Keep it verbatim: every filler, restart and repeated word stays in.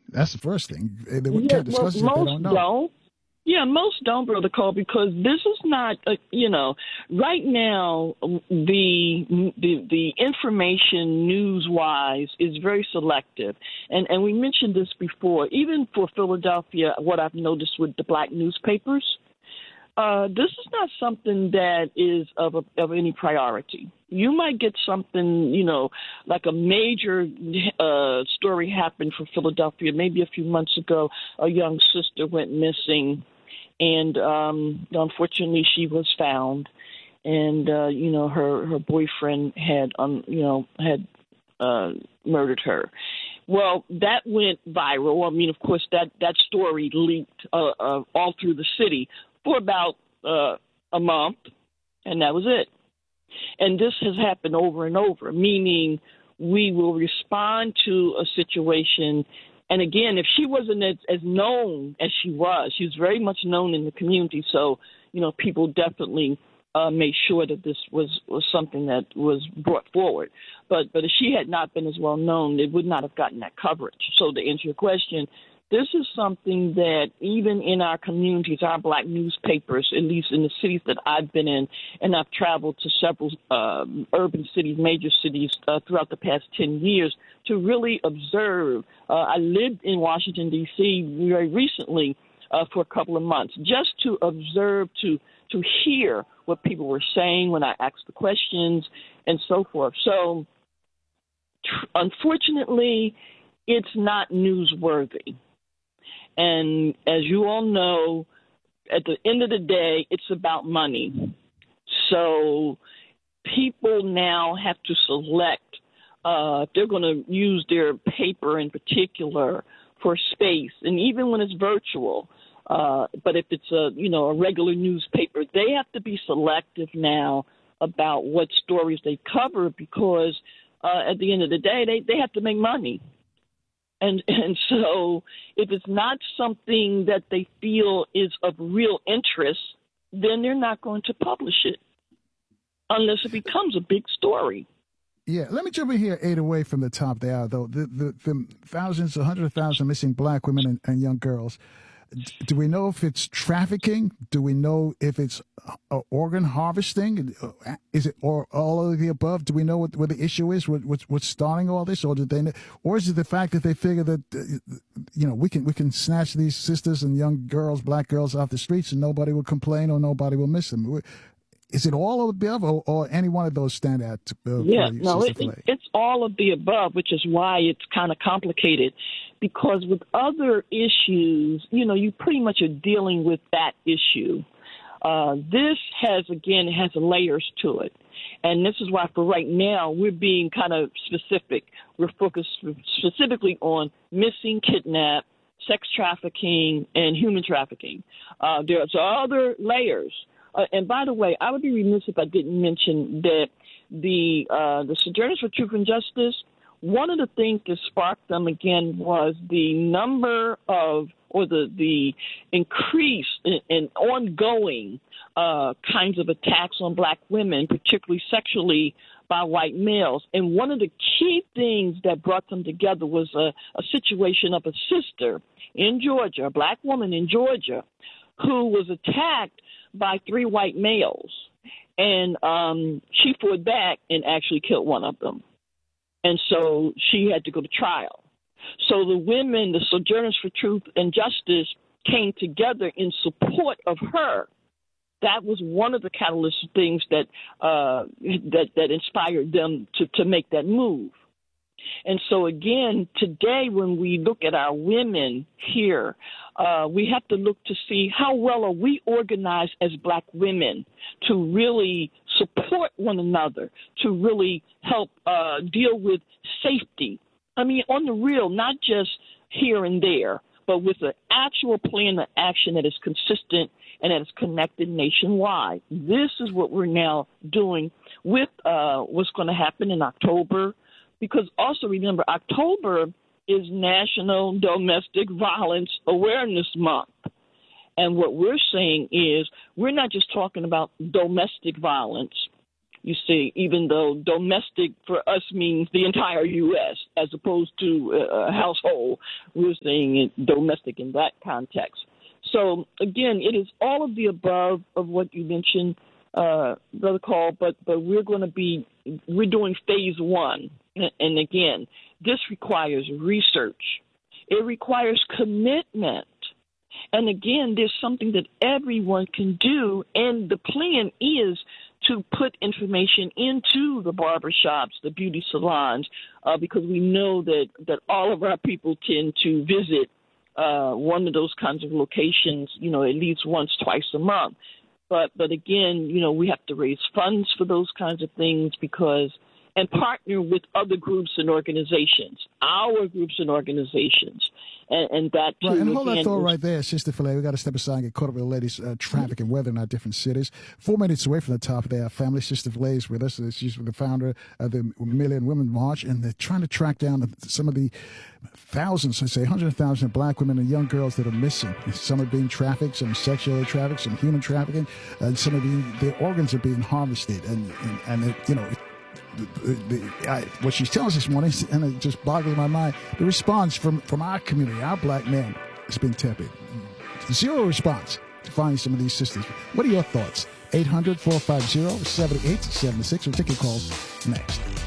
That's the first thing. They, they Yeah, can't well, discuss it if they most don't know. don't. Yeah, most don't, Brother Cole, because this is not, a, you know, right now the the the information news wise is very selective, and and we mentioned this before. Even for Philadelphia, what I've noticed with the black newspapers, uh, this is not something that is of a, of any priority. You might get something, you know, like a major uh, story happened for Philadelphia maybe a few months ago. A young sister went missing. And um, unfortunately, she was found, and uh, you know her, her boyfriend had um, you know had uh, murdered her. Well, that went viral. I mean, of course, that, that story leaked uh, uh, all through the city for about uh, a month, and that was it. And this has happened over and over, meaning we will respond to a situation. And again, if she wasn't as, as known as she was, she was very much known in the community. So, you know, people definitely uh, made sure that this was, was something that was brought forward. But but if she had not been as well known, it would not have gotten that coverage. So to answer your question, this is something that even in our communities, our black newspapers, at least in the cities that I've been in, and I've traveled to several uh, urban cities, major cities uh, throughout the past ten years to really observe. Uh, I lived in Washington, D C very recently uh, for a couple of months just to observe, to to hear what people were saying when I asked the questions and so forth. So tr- unfortunately, it's not newsworthy. And as you all know, at the end of the day, it's about money. So people now have to select uh, if they're going to use their paper in particular for space, and even when it's virtual. Uh, but if it's a you know a regular newspaper, they have to be selective now about what stories they cover because uh, at the end of the day, they, they have to make money. And and so if it's not something that they feel is of real interest, then they're not going to publish it unless it becomes a big story. Yeah, let me jump in here eight away from the top there, though. The, the, the thousands, a hundred thousand missing black women and, and young girls. Do we know if it's trafficking? Do we know if it's uh, organ harvesting? Is it or all of the above? Do we know what, what the issue is? What, what's, what's starting all this, or did they? Or is it the fact that they figure that uh, you know we can we can snatch these sisters and young girls, black girls, off the streets, and nobody will complain or nobody will miss them? Is it all of the above, or, or any one of those stand out uh, yeah, for you, no, Sister it, Filet? it's all of the above, which is why it's kind of complicated. Because with other issues, you know, you pretty much are dealing with that issue. Uh, this has, again, has layers to it. And this is why for right now, we're being kind of specific. We're focused specifically on missing, kidnapped, sex trafficking, and human trafficking. Uh, there's other layers. Uh, and by the way, I would be remiss if I didn't mention that the uh, the Sojourners for Truth and Justice, one of the things that sparked them again was the number of, or the the increase in, in ongoing uh, kinds of attacks on black women, particularly sexually by white males. And one of the key things that brought them together was a, a situation of a sister in Georgia, a black woman in Georgia, who was attacked by three white males. And um, she fought back and actually killed one of them. And so she had to go to trial. So the women, the Sojourners for Truth and Justice, came together in support of her. That was one of the catalyst things that uh, that, that inspired them to, to make that move. And so, again, today when we look at our women here, uh, we have to look to see how well are we organized as black women to really support one another, to really help uh, deal with safety. I mean, on the real, not just here and there, but with an actual plan of action that is consistent and that is connected nationwide. This is what we're now doing with uh, what's going to happen in October. Because also remember, October is National Domestic Violence Awareness Month. And what we're saying is we're not just talking about domestic violence. You see, even though domestic for us means the entire U S as opposed to a household, we're saying it domestic in that context. So, again, it is all of the above of what you mentioned, uh, Brother Call, but, but we're going to be, we're doing phase one. And, again, this requires research. It requires commitment. And, again, there's something that everyone can do, and the plan is to put information into the barbershops, the beauty salons, uh, because we know that, that all of our people tend to visit uh, one of those kinds of locations, you know, at least once, twice a month. But, but again, you know, we have to raise funds for those kinds of things because and partner with other groups and organizations, our groups and organizations, and, and that too. Right, and hold again, that thought is, right there, Sister Filet. We got to step aside and get caught up with the ladies' uh, traffic and weather in our different cities. Four minutes away from the top of their family, Sister Filet is with us. She's the founder of the Million Women March, and they're trying to track down some of the thousands, I say, hundreds of thousands of black women and young girls that are missing. Some are being trafficked, some sexually trafficked, some human trafficking, and some of the their organs are being harvested. And, and, and it, you know, The, the, I, what she's telling us this morning, and it just boggles my mind, the response from, from our community, our black men, has been tepid. Zero response to finding some of these sisters. What are your thoughts? eight hundred, four five zero, seven eight seven six. We'll take your calls next.